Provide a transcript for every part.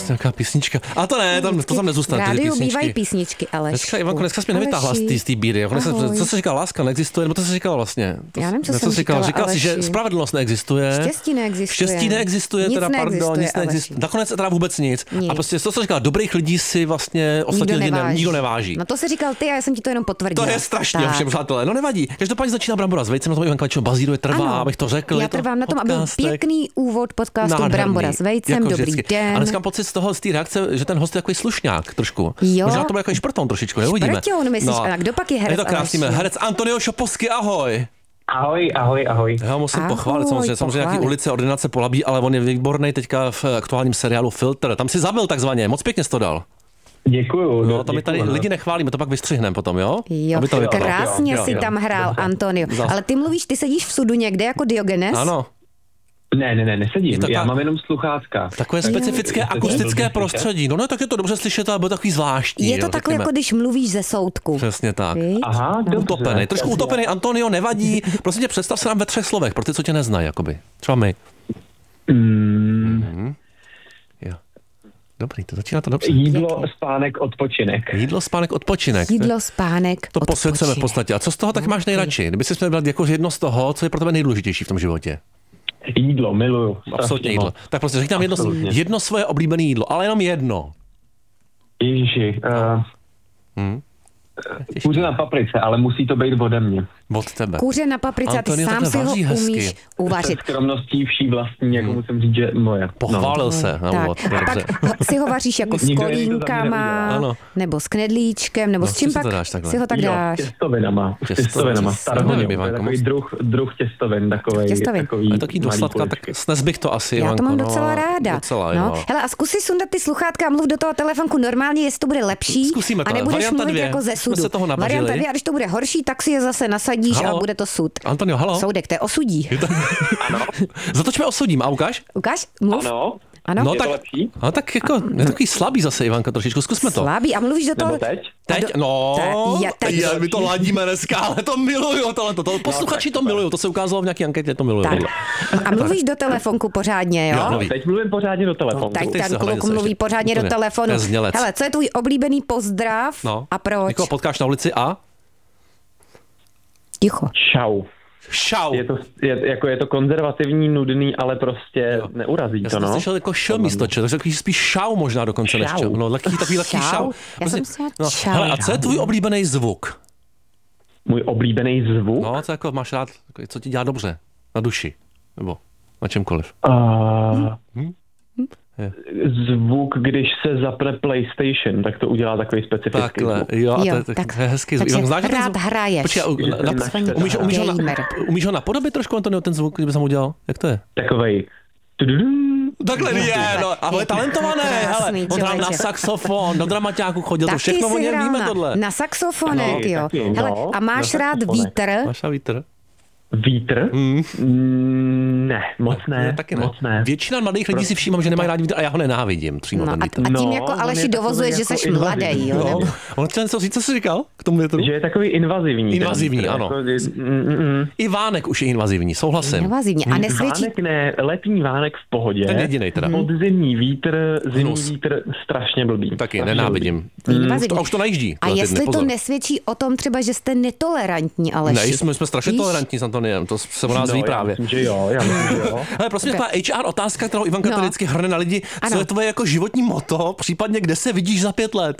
Prostě nějaká písnička. A to ne, to tam nezůstane. V rádiu bývají písničky, ale. Dneska jsi mě nevytáhla z té bíry. Co jsi říkal, láska neexistuje, nebo to jsi říkal vlastně? Já nevím, co jsem říkala. Říkal jsi, že spravedlnost neexistuje. Štěstí neexistuje. Teda pardon, nic neexistuje. Nakonec teda vůbec nic. A prostě co jsi říkal, dobrých lidí si vlastně ostatní lidi nikdo neváží. No to jsi říkal ty a já jsem ti to jenom potvrdil. To je strašně, ovšem, přátelé. No nevadí. Každopádně začíná Brambora s vejcem, na tom Ivanka většinou bazíruje, trvá, abych to řekl. Já trvám na tom, aby byl pěkný úvod podcastu Brambora s vejcem. Jako dobrý vždycky. den. A dneska mám pocit z té reakce, že ten host je takový slušňák trošku. Jo. Možná to bude jako šprtoun trošičku, neuvidíme. Šprtoun, myslíš, a kdo pak je herec? Je to krásný, herec Antonio Šoposky, ahoj. Ahoj. Já ho musím pochválit, samozřejmě nějaký ulice, ordinace Polabí, ale on je výborný teďka v aktuálním seriálu Filtr. Tam si zabil takzvaně, moc pěkně jsi to dal. Děkuju. No, to my tady lidi nechválíme, to pak vystřihneme potom, jo? Jo, krásně si tam hrál, Antonio. Ale ty mluvíš, ty sedíš v sudu někde jako Diogenes? Ano. Ne, nesedím. Já mám jenom sluchátka. Takové specifické akustické prostředí. No, tak je to dobře slyšet, ale bylo takový zvláštní. Je to takové, jako když mluvíš ze soudku. Přesně tak. Aha, utopený. Trošku utopený, Antonio, nevadí. Prostě tě představ se nám ve 3 slovech, pro ty, co tě neznají, jakoby. Třeba my. Jo. Dobrý, to začíná to dobře. Jídlo, spánek, odpočinek. Jídlo, spánek, odpočinek. Jídlo, spánek, to posvěcujeme v podstatě. A co z toho tak máš nejradši? Kdyby si měl brát jako jedno z toho, co je pro tebe nejdůležitější v tom životě? Jídlo, miluju. Absolutně jídlo. Tak prostě řekni nám jedno svoje oblíbené jídlo, ale jenom jedno. Ježiši. Kůře na paprice, ale musí to být ode mě. Od tebe. Kůře na paprice, ty sám si ho umíš uvařit. Se skromností vší vlastní, jako musím říct, že moje. Pochválil se. No, tak. A pak si ho vaříš jako s kolínkama, nebo s knedlíčkem, nebo s čím pak si ho tak dáš? Těstovinama. Starhoně. Takový druh těstovin. Takový a taky do sladka, tak snes bych to asi. Já to mám docela ráda. Hele, a zkus si sundat ty sluchátka a mluv do toho telefonku normálně, jestli to bude lepší. Zkusíme to. A nebudeš mluvit jako ze sudu. Varianta 2, a když to bude horší, tak si je zase nasadíš a bude to sud. Antonio, halo. Soudek, to je osudí. Ano. Zatočme osudím. A ukáž? Ukáž? Mluv. Ano. No je tak, to lepší? No tak jako, je takový slabý zase, Ivanka, trošičku, zkusme to. Slabý a mluvíš do toho... Nebo teď? Teď? My to ladíme dneska, ale to miluju, tohleto. Posluchači to miluju, to se ukázalo v nějaký anketě, to miluju. Tak. A mluvíš do telefonku pořádně, jo? No, teď mluvím pořádně do telefonu. Tak ten kluk mluví pořádně do telefonu. Hele, co je tvůj oblíbený pozdrav a proč? Někoho potkáš na ulici a? Ticho. Šau. Je to konzervativní, nudný, ale prostě neurazí to, no. Já jsem slyšel jako š místo č, takže takový spíš šau možná dokonce než č. No, takový šau. Já jsem si šau. Hele, a co je tvůj oblíbený zvuk? Můj oblíbený zvuk? No, co jako máš rád, co ti dělá dobře na duši, nebo na čemkoliv. Zvuk, když se zapne PlayStation, tak to udělá takový specifický zvuk. Jo, to je hezký zvuk. Takže rád hraješ. Počkej, umíš ho napodobit trošku, Antonio, ten zvuk, kdyby jsem udělal? Jak to je? Takovej. Takhle je, ahoj, talentované, hele, on hrál na saxofon, do dramaťáku chodil, to všechno o něm víme tohle. Na saxofonek, jo. Hele, a máš rád vítr? Máš rád vítr? Vítr? Ne, moc ne. Taky ne. Většina mladých lidí si všímám, že nemají rádi vítr a já ho nenávidím. A tím jako Aleši dovozuješ, že jsi mladý, jo? On chtěl něco říct, co jsi říkal k tomu větru? Že je takový invazivní. Invazivní, ano. I vánek už je invazivní, souhlasím. Invazivní. A nesvědčí... Vánek ne, letní vánek v pohodě. Ten jedinej teda. Podzimní vítr, zimní vítr, strašně blbý. Taky, nenávidím. A už to najíždí. A jestli to nesvědčí o tom třeba, že jste netolerantní, Aleši? Ne, jsme strašně tolerantní s Antoniem, to se o nás ví právě. Já myslím, že jo. Ale prosím, taková HR otázka, kterou Ivanka tady vždycky hrne na lidi. Co je tvoje jako životní motto, případně kde se vidíš za 5 let?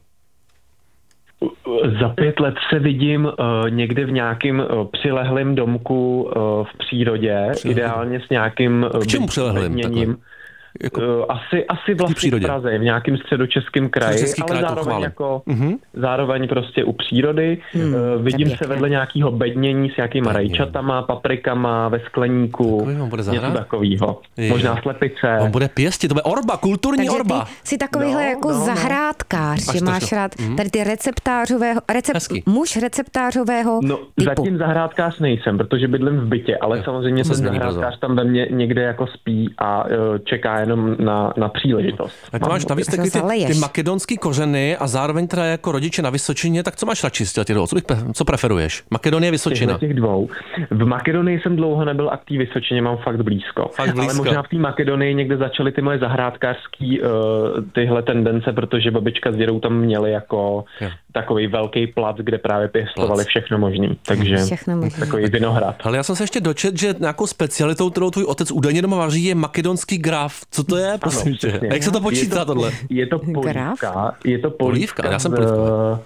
Za 5 let se vidím někde v nějakým přilehlým domku v přírodě, ideálně s nějakým k čemu přilehlým? Jako asi vlastně v Praze, v nějakém středočeském kraji, ale zároveň prostě u přírody. Vidím se vedle nějakého bednění s nějakýma rajčatama, paprikama ve skleníku, něco takového. Možná slepice. On bude pěstit, to bude orba, kulturní orba. Takže ty jsi takovýhle jako zahrádkář, že máš rád tady ty muž receptářového typu. Zatím zahrádkář nejsem, protože bydlím v bytě, ale samozřejmě ten zahrádkář tam ve mně někde jako spí a čeká jenom na příležitost. A ty máš navíc taky ty makedonský kořeny a zároveň teda jako rodiče na Vysočině, tak co máš radši z těch dvou? Co preferuješ? Makedonie, Vysočina? Těch dvou. V Makedonii jsem dlouho nebyl a k té Vysočině mám fakt blízko. Ale možná v té Makedonii někde začaly ty moje zahrádkářský tyhle tendence, protože babička s dědou tam měli jako takový velký plac, kde právě pěstovali všechno možný. Takže takový vinohrad. Ale já jsem se ještě dočet, že nějakou specialitou, kterou tvůj otec údajně doma vaří, je makedonský graf. Co to je? Prosím tě. Jak se to počítá tohle? Je to polívka. Je to polívka. Já jsem polívka.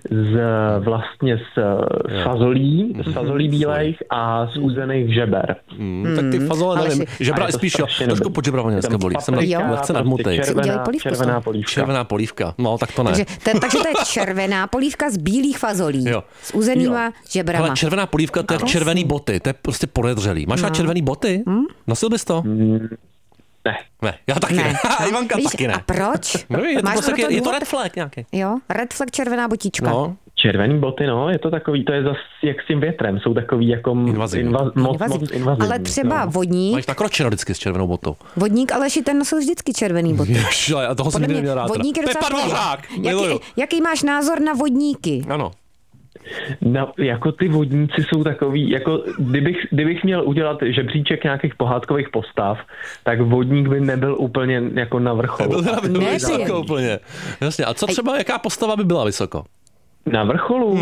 Z fazolí bílejch a z uzených žeber. Tak ty fazole, nevím, žebra je spíš, trošku pod žebra dneska bolí. Jsem lehce nadmutej. Červená polívka. No, tak to ne. Takže to je červená polívka z bílých fazolí. S uzenýma žebrama. Ale červená polívka, to je červený boty, to je prostě podezřelý. Máš rád červený boty? Nosil bys to? Ne, já taky ne. Ivanka taky ne. A proč? Je to red flag nějaký. Jo, red flag, červená botička. No. Červený boty, no, je to takový, to je zase jak s tím větrem, jsou takový jako moc invazivní. Ale třeba vodník. Máš nakročeno vždycky s červenou botou. Vodník, ale ten nosil vždycky červený boty. A toho jsem neměl rád. Vodník je docela. Jaký máš názor na vodníky? Ano. No, jako ty vodníci jsou takový, jako kdybych měl udělat žebříček nějakých pohádkových postav, tak vodník by nebyl úplně jako na vrcholu. Nebyl úplně. Jasně. A co třeba, jaká postava by byla vysoko? Na vrcholu?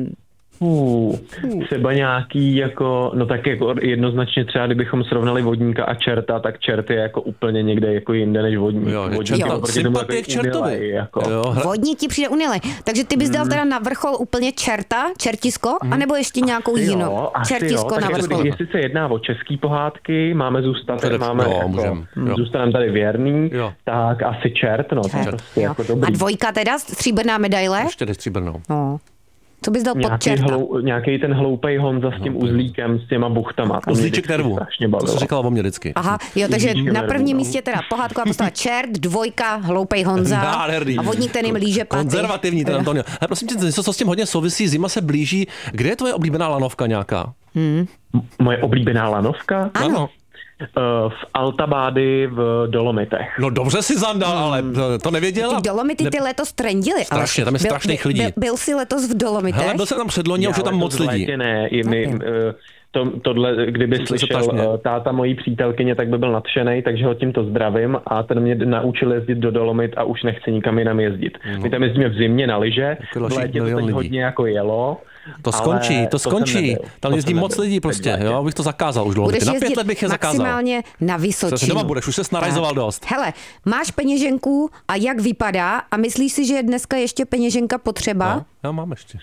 Třeba nějaký jako, no tak jako jednoznačně třeba, kdybychom srovnali vodníka a čerta, tak čert je jako úplně někde jako jinde než vodník. Sympatie k čertovi. Jako. Vodník ti přijde unilej. Takže ty bys dal teda na vrchol úplně čertisko, anebo ještě nějakou jinou? Čertisko na vrchol. Jestli se jedná o český pohádky, zůstaneme tady věrný, tak asi čert, no. Prostě jako a dvojka teda, stříbrná medaile? Ještě stříbrnou. No. Co bys dal pod čerta? Nějaký ten hloupej Honza s tím uzlíkem, s těma buchtama. Uzlíček nervu. To se říkala o mě vždycky. Aha, jo, takže na prvním místě teda pohádková postava čert, dvojka, hloupej Honza a vodník, ten jim líže paty. Konzervativní ten Antonio. Ale prosím tě, něco, co s tím hodně souvisí, zima se blíží. Kde je tvoje oblíbená lanovka nějaká? Moje oblíbená lanovka? Ano. V Altabády v Dolomitech. No dobře si zandal, ale to nevěděla. Ty Dolomity ty letos trendily. Strašně, tam je strašných lidí. Byl jsi letos v Dolomitech? Hele, byl jsem tam předloni, už je tam moc lidí. Ne, tohle, kdyby slyšel táta mojí přítelkyně, tak by byl nadšenej, takže ho tímto zdravím a ten mě naučil jezdit do Dolomit a už nechci nikam jinam jezdit. My tam jezdíme v zimě na lyže, v létě to teď hodně jako jelo. To skončí. Tam jezdí moc lidí prostě, jo, bych to zakázal už dlouho. Na 5 let bych je zakázal. Maximálně na Vysočinu. Doma budeš, už se snarajzoval dost. Hele, máš peněženku a jak vypadá a myslíš si, že je dneska ještě peněženka potřeba? No, já mám ještě.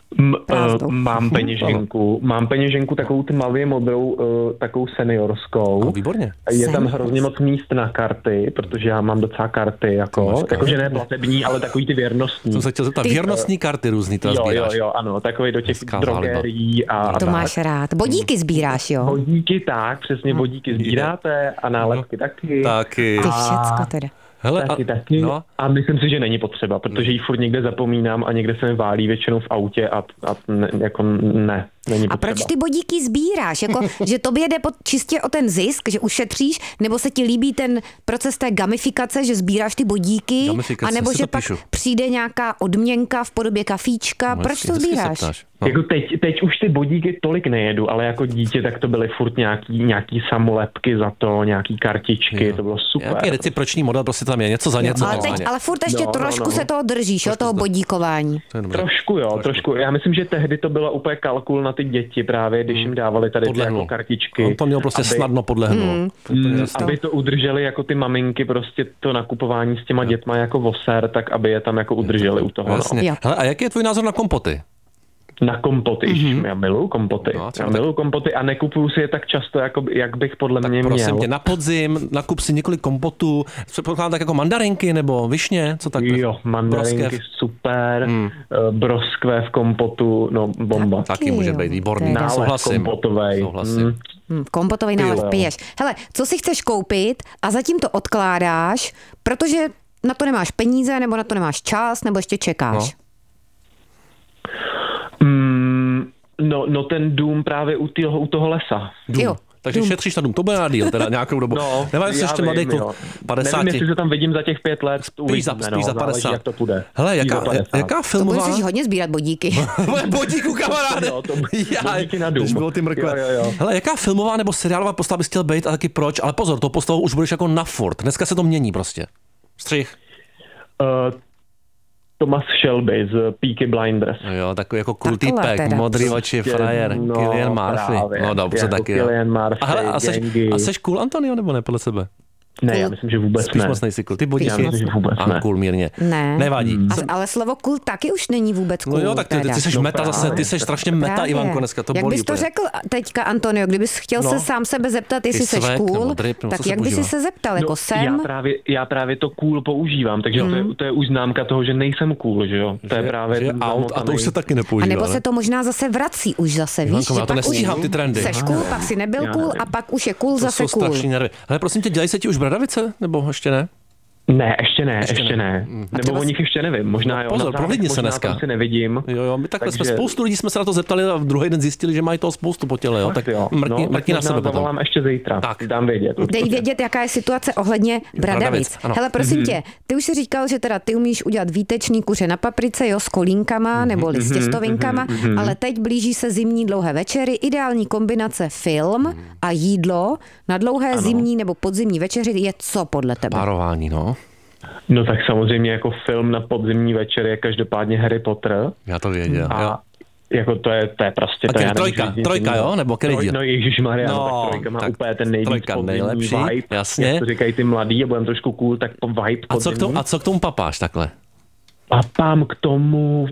Mám peněženku takovou tmavě modrou, takovou seniorskou. No, výborně. Je tam hrozně moc míst na karty, protože já mám docela karty, jakože ne platební, ale takový ty věrnostní. Jsem se chtěl zeptat, věrnostní karty různý to sbíráš. Jo, ano, takový do těch drogérií a to máš rád. Bodíky sbíráš, jo? Bodíky tak, přesně bodíky sbíráte a nálepky taky. Ty všecko teda. Hele, taky. No. A myslím si, že není potřeba, protože ji furt někde zapomínám a někde se mi válí většinou v autě a jako ne. Není potřeba. A proč ty bodíky sbíráš? Jako, že tobě jde čistě o ten zisk, že ušetříš, nebo se ti líbí ten proces té gamifikace, že sbíráš ty bodíky, anebo že pak přijde nějaká odměnka v podobě kafíčka? No, proč to sbíráš? No. Jako teď už ty bodíky tolik nejedu, ale jako dítě tak to byly furt nějaký samolepky za to, nějaký kartičky, to bylo super. Nějaký reciproční model, prostě tam je něco za něco. Ale furt ještě trošku se toho držíš, toho bodíkování. Trošku. Já myslím, že tehdy to bylo úplně kalkul na ty děti právě, když jim dávali tady ty jako kartičky. On to měl prostě snadno podlehnout. Aby to udrželi jako ty maminky prostě to nakupování s těma dětma jako voser, tak aby je tam jako udrželi u toho. Hele, a jaký je tvůj názor na kompoty? Na kompoty, já miluju kompoty a nekupuju si je tak často, jak bych podle mě měl. Prosím tě, na podzim nakup si několik kompotů, předpokládám tak jako mandarinky nebo višně, co tak? Jo, mandarinky broskev. Super, broskve v kompotu, no bomba. Taky může být výborný, souhlasím. Kompotovej. Kompotový nálev piješ. Hele, co si chceš koupit a zatím to odkládáš, protože na to nemáš peníze, nebo na to nemáš čas, nebo ještě čekáš? No ten dům právě u toho lesa. Jo, Takže šetříš na dům, to bude na díl, teda nějakou dobu. No, nevím, jestli ještě mladý kluk, 50. Nevím, jestli se tam vidím za těch 5 let. Spíš za 50. Jak to půjde. Hele, jaká filmová... To budeš hodně sbírat bodíky. Bodíku, kamaráde. Bodíky na dům. Bylo ty mrkve. Hele, jaká filmová nebo seriálová postava bys chtěl být a taky proč? Ale pozor, to postavu už budeš jako na furt. Dneska se to mění prostě. Střih. Thomas Shelby z Peaky Blinders. Jo, takový jako cool týpek, modrý oči, frajer, Cillian Murphy. No dobře, taky jo. A hele, a seš cool, Antonio, nebo ne, podle sebe? Ne, já myslím, že vůbec spíš ne. Moc nejsi cool. Ty bodíky. Já myslím, že vůbec ne. Cool mírně. Ne. Nevadí. Ale slovo cool taky už není vůbec cool. No jo, tak ty jsi meta zase, ty jsi strašně meta, Ivanko, dneska to bolí. Jak bys to řekl teďka, Antonio, kdybys chtěl se sám sebe zeptat, jestli jsi cool, tak jak bys se zeptal, jako jsem? Já právě to cool používám, takže to je už známka toho, že nejsem cool, že jo? To je právě a to už se taky nepoužívá. A nebo se to možná zase vrací už zase, víš? Já to nestíhám ty trendy. Seš cool, pak si nebyl cool a pak už je cool zase cool. Ale prosím tě, dělají se ti už bradavice, nebo ještě ne? Ne, ještě ne. Nebo o nich ještě nevím. Možná jo. Pozor, prohlídni se dneska. Tam si nevidím. Jo, my takhle jsme spoustu lidí jsme se na to zeptali a v druhý den zjistili, že mají toho spoustu po těle, jo. Tak mrkni na sebe potom. Zavolám ještě zítra. Tak. Dám vědět. Dej vědět, jaká je situace ohledně bradavic. Hele, prosím tě, ty už si říkal, že teda ty umíš udělat výtečný kuře na paprice, jo, s kolínkama nebo s těstovinkama, ale teď blíží se zimní dlouhé večery, ideální kombinace film a jídlo na dlouhé zimní nebo podzimní večeři je co podle tebe? Párování, no. No tak samozřejmě jako film na podzimní večer je každopádně Harry Potter. Já to věděl, jo. Jako to je prostě... Trojka, jo? Nebo který díl? No ježišmarja, tak trojka má úplně ten nejlepší vibe. Jasně. Jak to říkají ty mladí a budem trošku cool, tak po vibe a co k tomu papáš takhle? Papám k tomu...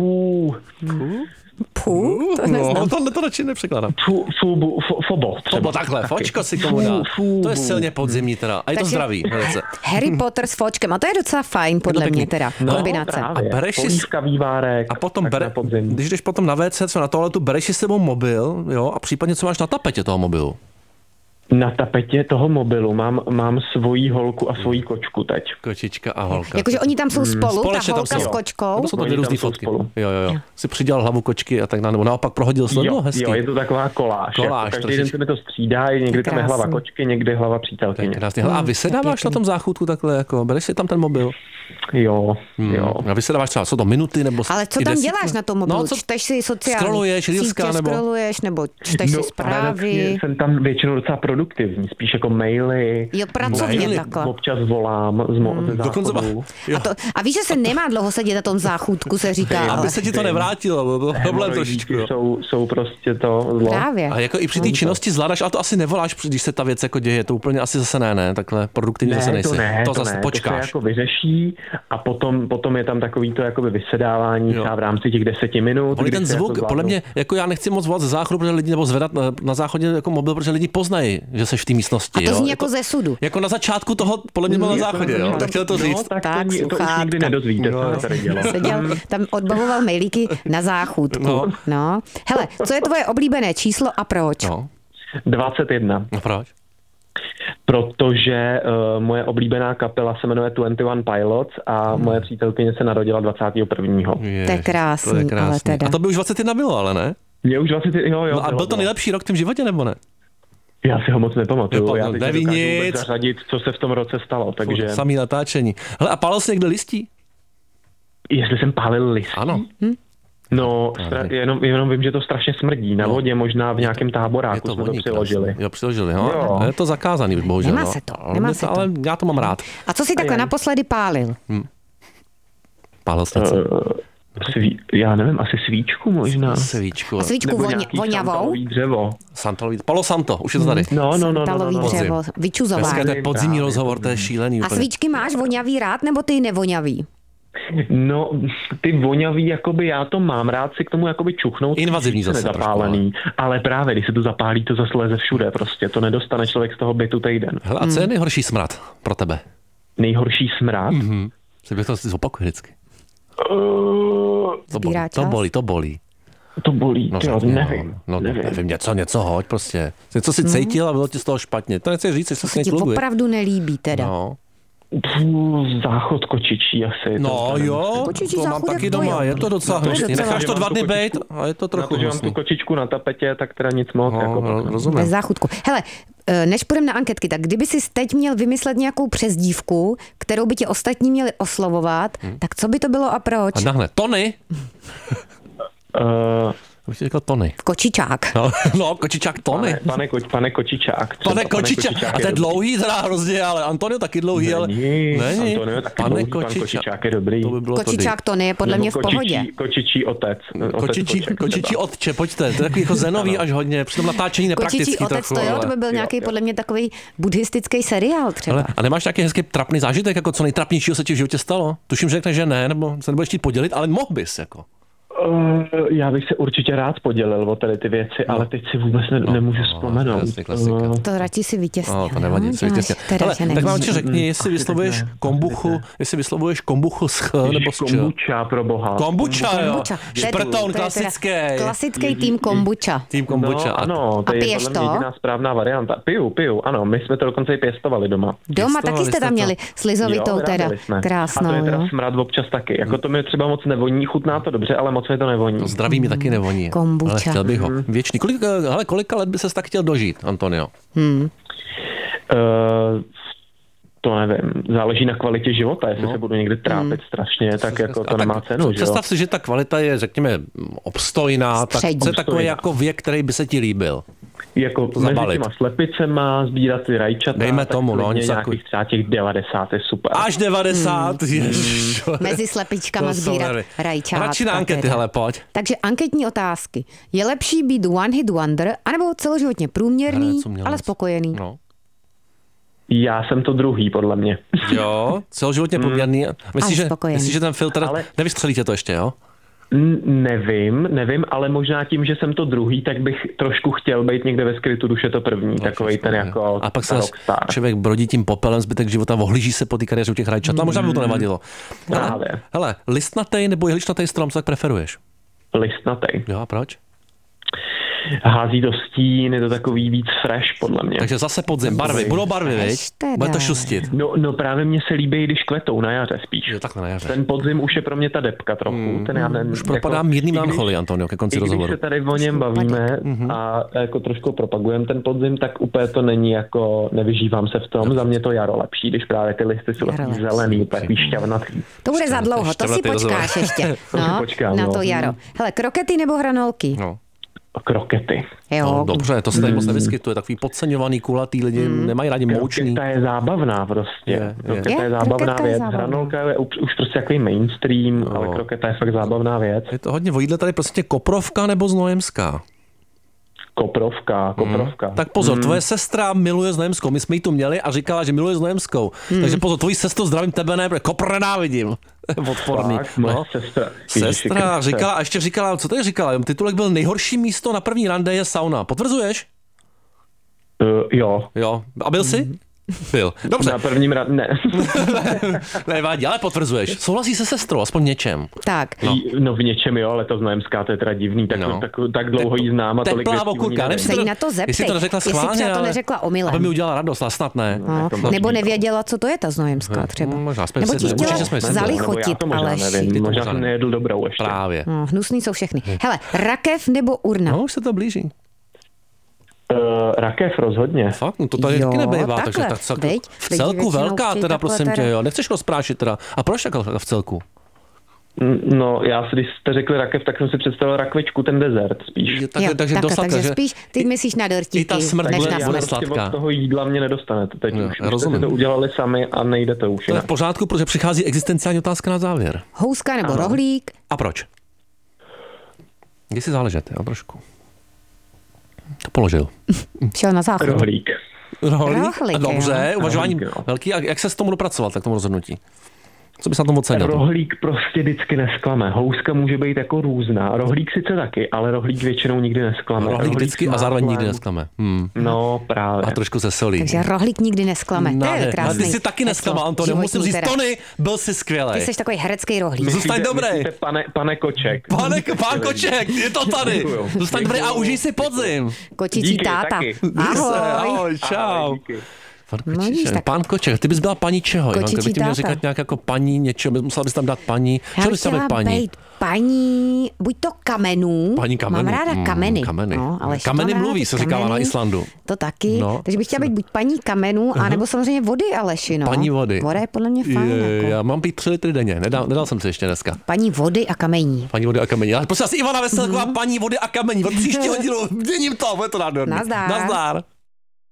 To neznám. No, tohle to radši nepřekládám. Fobo. Fobo, takhle, fočko si komu dá. To je silně podzimní teda. A je to zdravý. Harry Potter s fočkem, a to je docela fajn podle mě teda, kombinace. A bereš si... vývárek. A potom když jdeš potom na WC, co na toaletu, bereš si s sebou mobil, jo, a případně co máš na tapetě toho mobilu. Na tapetě toho mobilu mám svoji holku a svoji kočku teď. Kočička a holka. Jakože oni tam jsou spolu, ta holka s kočkou. Nebo jsou to dvě různý fotky. Jo. Si přidělal hlavu kočky a tak dále, nebo naopak prohodil sledlo, hezky. Jo, je to taková koláž. Každý den se mi to střídá, někdy tam je hlava kočky, někdy hlava přítelkyně. A vysedáváš na tom záchůdku takhle, jako bereš si tam ten mobil? Jo. A vysedáváš třeba, co to minuty nebo ale co tam děláš na tom mobilu? Čteš si sociální sítě, scrolluješ, nebo čteš si zprávy? Jsem tam většinou docela produktivní, spíš jako maily. Jo, pracovně takhle. Občas volám ze záchodu. A víš, že se nemá dlouho sedět na tom záchůdku, se říká. Aby se ti to nevrátilo, bylo problém trošičku. Jsou prostě to zlo. Právě. A jako i při té činnosti zvládáš, ale to asi nevoláš, když se ta věc jako děje, to úplně asi zase ne, takhle produktivně zase nejsi. To zase počkáš. To se jako vyřeší a potom je tam takový to jakoby vysedávání třeba v rámci těch 10 minut. Ale ten zvuk, podle mě, jako já nechci moc volat ze záchodu, protože lidi nebo zvedat na záchodě jako mobil, protože lidi poznají, že seš v té místnosti. A to zní jako ze sudu. Jako na začátku toho, podle mě bylo na záchodě, jo. Tak chtěl to říct. Tak to už nikdy nedozvíte, co tady dělal. Seděl, tam odbavoval mailíky na záchůdku. No. Hele, co je tvoje oblíbené číslo a proč? 21. A proč? Protože moje oblíbená kapela se jmenuje 21 Pilots a moje přítelkyně se narodila 21. To je krásný, ale teda. A to by už 21 bylo, ale ne? Mě už 21, jo. No a byl to nejlepší rok v tom životě, nebo ne? Já si ho moc nepamatuju. Já teď nedokážu vůbec zařadit, co se v tom roce stalo. Takže... Samý natáčení. Hele, a pálil jsi někde listí? Jestli jsem pálil listí? Ano. No, jenom vím, že to strašně smrdí. Na vodě, možná v nějakém táboráku jsme to přiložili. Jo, přiložili, jo. Je to zakázaný, bohužel. Nemá se to. Ale já to mám rád. A co jsi takhle naposledy pálil? Pálil jsi něco? Já nevím, asi svíčku možná. Svíčku. A svíčku voňavou? Santalový dřevo. Palo Santo, už je to tady. No. Santalový dřevo, vyčuzování. Dneska to je podzimní rozhovor, to je šílený. A svíčky máš voňavý rád, nebo ty nevoňavý? No, ty voňavý, jakoby já to mám rád si k tomu jakoby čuchnout. Invazivní zase nezapálený, ale právě, když se to zapálí, to zase leze všude prostě. To nedostane člověk z toho bytu týden. Hele, a co je nejhorší smrad pro tebe? Nejhorší smrad? Si to zopakuje vždycky. To bolí. To bolí, nevím. Nevím, něco hoď prostě. Něco si cítil a bylo ti z toho špatně. To nechci říct, jestli se ti opravdu nelíbí teda. No. Záchod kočičí asi. No jo, kočičí to mám taky doma, je to docela hnusný. Necháš to 2 dny bejt a je to trochu hnusný. Na to, že mám tu kočičku na tapetě, tak teda nic moc. Rozumím. Bez záchutku. Hele, než půjdeme na anketky, tak kdyby si teď měl vymyslet nějakou přezdívku, kterou by ti ostatní měli oslovovat, tak co by to bylo a proč? A nahle, Tony? Už jsi říkal Tony. Kočičák. No, kočičák Tony. Pane Kočičák. Pane Kočičák. A to je dlouhý teda hrozně, ale Antonio taky dlouhý, ale... Není. Antonio taky Pane dlouhý, pan Kočičák je dobrý. To by bylo Kočičák Tony je podle mě v pohodě. Kočičí otec. Kočičí otče, pojďte. To je takový jako zenový až hodně, přitom natáčení nepraktický. Kočičí otec, to jo, to by byl nějaký podle mě takový buddhistický seriál třeba. A nemáš nějaký hezký trapný zážitek, jako co nejtrapnějšího se ti v životě stalo? Tuším, že řekneš, že ne, nebo se nebudeš chtít podělit, ale mohl bys jako. Já bych se určitě rád podělil o tady ty věci, ale teď si vůbec nemůžu vzpomenout. To radši si vytěsnil. To nevadí, si vytěsnil. Tak vám ti řekni, jestli vyslovuješ kombuchu s ch nebo s č. Kombuča, pro boha. Kombuča, jo. Šprton, klasický. Klasický tým kombuča. Tým kombuča. Ano, to je podle mě jediná správná varianta. Piju, ano, my jsme to dokonce i pěstovali doma. Doma taky jste tam měli slizovitou teda. Krásnou. A to je teda smrad občas taky. Jako to mi třeba moc nevoní, chutná to dobře, ale moc mi to nevoní. To zdraví mi taky nevoní. Kombuča. Ale chtěl bych ho věčný. Kolika let by ses tak chtěl dožít, Antonio? To nevím, záleží na kvalitě života, jestli se budu někdy trápit strašně, tak jako to nemá cenu, že představ si, že ta kvalita je, řekněme, obstojná, tak to je takový jako věk, který by se ti líbil. Jako mezi těma slepicema, sbírat ty rajčata, dejme tomu, no, nějakých třeba těch 90 je super. Až 90, ježiš. Mezi slepičkama sbírat rajčátka. Radši na ankety, hele, pojď. Takže anketní otázky. Je lepší být one hit wonder, anebo celoživotně průměrný, ale spokojený? No. Já jsem to druhý, podle mě. Jo, celoživotně průměrný. Myslíš, že ten filtr, nevystřelí tě to ještě, jo? Nevím, ale možná tím, že jsem to druhý, tak bych trošku chtěl být někde ve skrytu duše to první, takovej ten jako a pak se člověk brodí tím popelem zbytek života, ohlíží se po té kariéře u těch rajčat, a možná by to nevadilo. Hele, listnatej nebo jehličnatej strom, co tak preferuješ? Listnatej. Jo, a proč? Hází do stín, je to takový víc fresh, podle mě. Takže zase podzim, barvy, budou barvy, viď? Bude to šustit. No právě mně se líbí, když kvetou na jaře spíš. Jo, takhle na jaře. Ten podzim už je pro mě ta depka trochu. Už propadá mírný melancholie, Antonio, ke konci rozhovoru. Když se tady o něm bavíme a jako trošku propagujeme ten podzim, tak úplně to není jako, nevyžívám se v tom, za mě to jaro lepší, když právě ty listy jsou takový zelený, takový šťavnatý. To bude za dlouho, to si počkáš ještě. Na to jaro. Hele, krokety nebo hranolky? Krokety. Jo. No, dobře, to se tady moc nevyskytuje. Takový podceňovaný, kulatý lidi nemají rádi moučný. Kroketa je zábavná prostě. Kroketa je zábavná věc. Hranolka je už prostě takový mainstream, ale kroketa je fakt zábavná věc. Je to hodně o jídle tady prostě Koprovka nebo Znojemská? Koprovka. Tak pozor, tvoje sestra miluje Znojemskou. My jsme ji tu měli a říkala, že miluje Znojemskou. Takže pozor, tvoji sestru zdravím tebe, ne, Kopr nenávidím. Odporný. Sestra říkala, a ještě říkala, co tady říkala? Titulek byl nejhorší místo na první rande je sauna. Potvrzuješ? Jo. A byl jsi? Byl. Dobře. Na prvním ne. Nevadí, ale potvrzuješ. Souhlasí se sestrou, aspoň něčem. Tak. No v něčem jo, ale to Znojemská, to je teda divný, tak dlouho jí znám a tolik věcí. Okurka, se jí na to zeptej. Jestli to neřekla schválně, jestli třeba to neřekla omylem. Aby mi udělala radost, ale snad ne. Nebo nevěděla, co to je ta Znojemská třeba. Nebo ti chtěla zalichotit, ale možná jsem nejedl dobrou ještě. Právě. Hnusný jsou všechny. Hele, rakev nebo urna? No, už se to blíží. Rakev rozhodně. Fakt? No to tady taky nebejvá, takže v celku velká teda, prosím tě, jo. Nechceš rozprášit teda. A proč tak v celku? No, když jste řekli rakev, tak jsem si představil rakvičku, ten dezert spíš. Takže spíš ty myslíš na dortíky. I ta smrt bude sladká. Od toho jídla mě nedostanete teď už. Jste to udělali sami a nejde to už. To je v pořádku, protože přichází existenciální otázka na závěr. Houska nebo rohlík? A proč? Když si záležete, trošku. To položil. Šel na záchod. Rohlík. Dobře, uvažování velký. A jak se s tomu dopracoval, tak tomu rozhodnutí? Co bys na tom ocenil? Rohlík prostě vždycky nesklame. Houska může být jako různá. Rohlík sice taky, ale rohlík většinou nikdy nesklame. Rohlík vždycky a zároveň nikdy nesklame. No právě. A trošku se solí. Takže rohlík nikdy nesklame. To je krásný. Ty jsi taky nesklamal, Antonio. Musím říct, Tony, byl jsi skvělej. Ty jsi takový herecký rohlík. Zůstaň dobrý. Pane Koček. Pán Koček, je to tady. Zůstaň dobrý a užij si podzim. Kočičí táta. Ahoj. Ahoj, čau. Pán Koček, ty bys byla paní čeho? Ivanka, by ti měl říkat nějak jako paní něčeho, musela bys tam dát paní. Já bych chtěla být paní, buď to kamenů. Paní kamenů. Mám ráda kameny. No, ale kameny mluví, se říkává na Islandu. To taky. No, takže bych chtěla být buď paní kamenů, anebo samozřejmě vody, Aleši. No. Paní vody. Voda je podle mě fajn. Já mám pít 3 litry denně, nedal jsem si ještě dneska. Paní vody a kamení. Paní vody a kamení. Ale prosím vás, Ivana Veselková, paní vody a kamení. Od příštího dílu měním to, bude to nádherný. Nazdar. Nazdar.